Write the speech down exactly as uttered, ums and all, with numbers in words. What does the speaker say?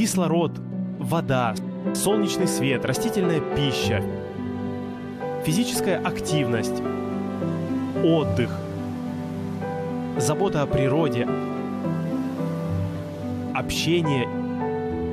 кислород, вода, солнечный свет, растительная пища, физическая активность, отдых, забота о природе, общение